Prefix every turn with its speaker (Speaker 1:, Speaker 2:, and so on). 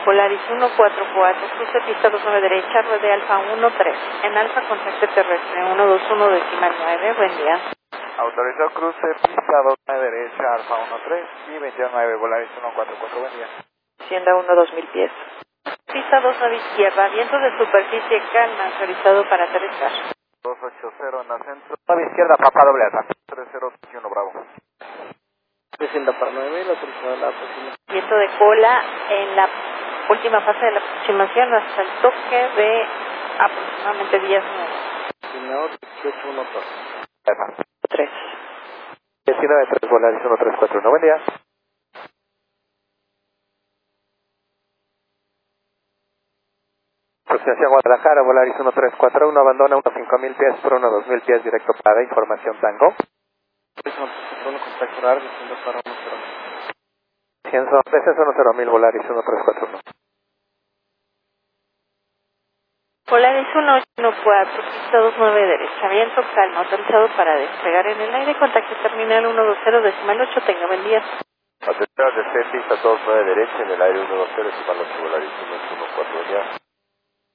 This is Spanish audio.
Speaker 1: Polaris 144, cruce pista 29 derecha, ruede Alfa 13. En Alfa, contacto terrestre 121 decimal 9, buen día.
Speaker 2: Autorizó cruce pista 29 derecha, Alfa 13 y 29, Polaris 144, buen día.
Speaker 1: Hacienda 2000 pies. Pista 29 izquierda, viento de superficie calma, autorizado para aterrizar.
Speaker 2: 280 en ascenso. 9 izquierda, papá doble asa. 3021, bravo.
Speaker 3: Hacienda para 9000, autorizado la aproximación.
Speaker 1: Viento de cola en la última fase de la aproximación hasta el toque de aproximadamente 10 minutos.
Speaker 3: Coordinador 1812.
Speaker 2: Esa.
Speaker 1: 3.
Speaker 2: 19, 3, Polaris 1341, buen día. Aproximación Guadalajara, Volaris 1341, abandona unos 5000 pies por unos 2000 pies directo para información Tango.
Speaker 3: Contacto largo, Hacienda para 10.
Speaker 2: Descenso 10000, Volaris 1341.
Speaker 1: Polaris 1814, pista 29 derecha, viento calma, autorizado para despegar en el aire, contacto terminal 120 decimal 8, tenga buen día.
Speaker 2: Atención de pista 29 derecha en el aire 120 decimal 8, Volaris 114, buen día.